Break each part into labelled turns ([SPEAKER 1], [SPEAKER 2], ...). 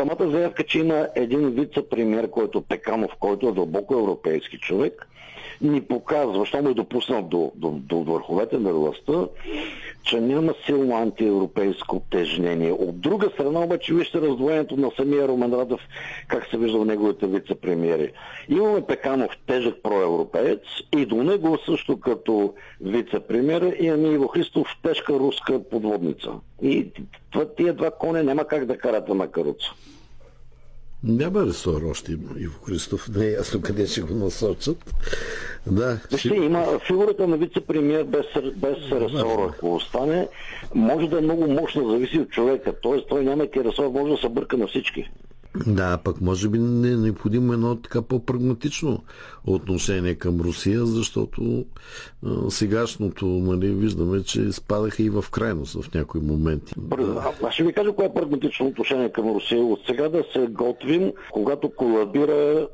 [SPEAKER 1] самата заявка, че има един вице-премиер, който Пеканов, който е дълбоко европейски човек, ни показва, що му е допуснал до върховете на властта, че няма силно антиевропейско тежнение. От друга страна обаче вижте раздвоението на самия Румен Радев, как се вижда в неговите вице-премиери. Имаме Пеканов, тежък проевропеец, и до него също като вице-премиер имаме Иво Христов, тежка руска подводница. И тия два коня няма как да карате на каруца.
[SPEAKER 2] Няма ресор още Иво Христов. Не е ясно къде ще го насочат. Да,
[SPEAKER 1] вижте, има фигурата на вице-премиер без ресор, ако остане, може да е много мощно, зависи от човека. Тоест, той нямайки ресор, може да се бърка на всички.
[SPEAKER 2] Да, пък може би не е необходимо едно така по-прагматично отношение към Русия, защото сегашното, нали, виждаме, че спадаха и в крайност в някои моменти.
[SPEAKER 1] Аз ще ви кажа кое е прагматично отношение към Русия. От сега да се готвим, когато колабира,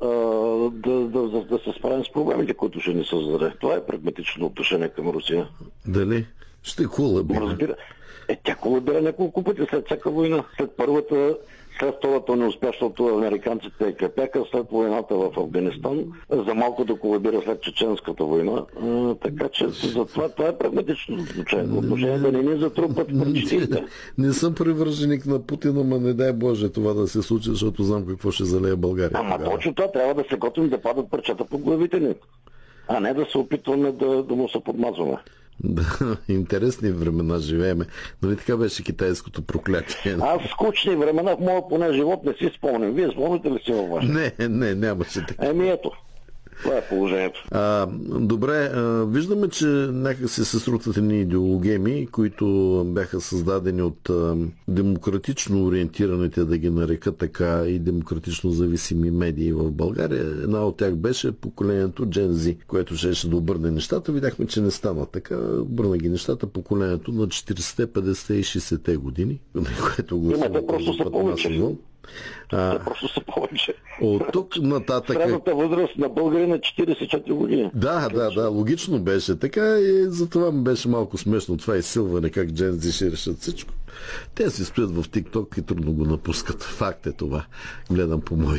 [SPEAKER 1] да се справим с проблемите, които ще ни създаде. Това е прагматично отношение към Русия.
[SPEAKER 2] Дали? Ще колабира.
[SPEAKER 1] Тя колабира няколко пъти след всяка война. След първата, след втората неуспешното американците крепяка, след войната в Афганистан, за малко да колабира след чеченската война. Така че затова това е прагматично отношение, да не ни затрупат причините.
[SPEAKER 2] Не съм привърженик на Путин, но не дай Боже това да се случи, защото знам какво ще залее България.
[SPEAKER 1] Ама точно това, трябва да се готвим да падат парчета по главите ни, а не да се опитваме да му се подмазваме.
[SPEAKER 2] Да, интересни времена живееме. Нали така беше китайското проклятие?
[SPEAKER 1] Аз скучни времена в моя поне живот не си спомням. Вие спомните ли си във ваше?
[SPEAKER 2] Не, нямаше така.
[SPEAKER 1] Ето. Това е положението.
[SPEAKER 2] Добре, виждаме, че някакси се срутват едни идеологеми, които бяха създадени от демократично ориентираните, да ги нарека така, и демократично зависими медии в България. Една от тях беше поколението Gen Z, което ще да обърне нещата. Видяхме, че не стана така. Обърна ги нещата поколението на 40-те, 50-те и 60-те години, което гласува.
[SPEAKER 1] Просто са повече. Просто са повече.
[SPEAKER 2] От тук нататък...
[SPEAKER 1] Средната възраст на българина е 44 години.
[SPEAKER 2] Да, логично беше така и затова ми беше малко смешно това изсилване, как джензи ще решат всичко. Те си стоят в TikTok и трудно го напускат. Факт е това. Гледам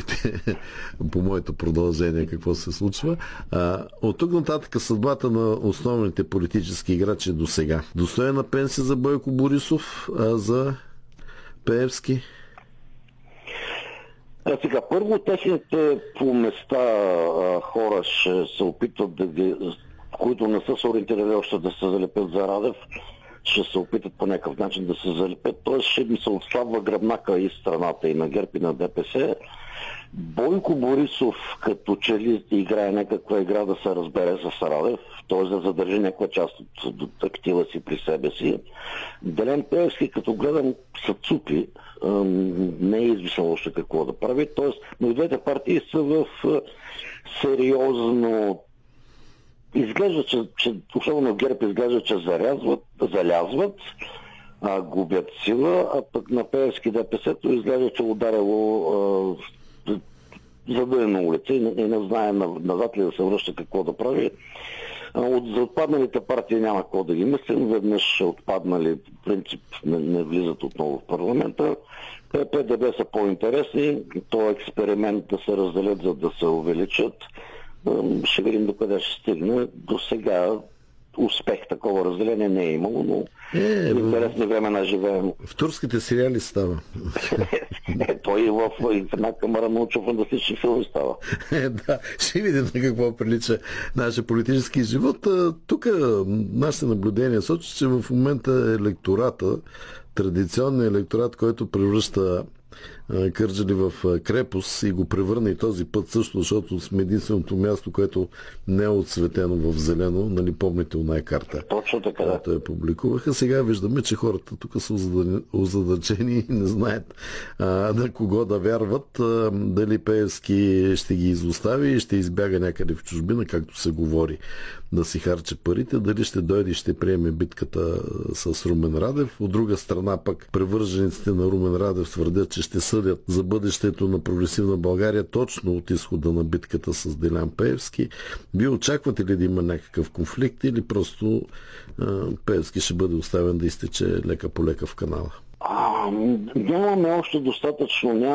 [SPEAKER 2] по моето продължение какво се случва. От тук нататък съдбата на основните политически играчи до сега. Достойна пенсия за Бойко Борисов, за Пеевски?
[SPEAKER 1] Сега, първо техните по места хора ще се опитват които не са се ориентирали още да се залепят за Радев, ще се опитат по някакъв начин да се залепят. Т.е. ще ми се отслабва гръбнака и страната, и на ГЕРБ, и на ДПС. Бойко Борисов като че ли играе някаква игра да се разбере с Радев, т.е. да задържи някаква част от актива си при себе си. Делян Пеевски, като гледам, са цупи, не е измислил още какво да прави, т.е. но и двете партии са в сериозно... Изглежда, че особено ГЕРБ изглежда, че залязват, губят сила, а пък на Пеевски ДПС-то изглежда, че ударило задънена улица и не знае назад ли да се връща какво да прави. За отпадналите партии няма какво да ги мислим. Веднъж отпаднали, в принцип не влизат отново в парламента. ПДБ са по-интересни. Това експеримент да се разделят, за да се увеличат. Ще видим докъде ще стигне. До сега успех такова разделение не е имало, но в интересни времена живеем.
[SPEAKER 2] В турските сериали става.
[SPEAKER 1] Той и в една камара научно-фантастични филми става.
[SPEAKER 2] Да, ще видим на какво прилича нашия политически живот. Тук нашите наблюдения сочат, че в момента електората, традиционният електорат, който превръща Кърджали в крепост и го превърна и този път също, защото сме единственото място, което не е отсветено в зелено, нали помните оная карта?
[SPEAKER 1] Точно така, да.
[SPEAKER 2] Която я публикуваха. Сега виждаме, че хората тук са озадачени и не знаят на кого да вярват. Дали Пеевски ще ги изостави и ще избяга някъде в чужбина, както се говори, да си харче парите, дали ще дойде и ще приеме битката с Румен Радев. От друга страна пък привържениците на Румен Радев твърдят, че ще съдят за бъдещето на прогресивна България точно от изхода на битката с Делян Пеевски. Вие очаквате ли да има някакъв конфликт или просто Пеевски ще бъде оставен да изтече лека по лека в канала?
[SPEAKER 1] Нямаме още достатъчно,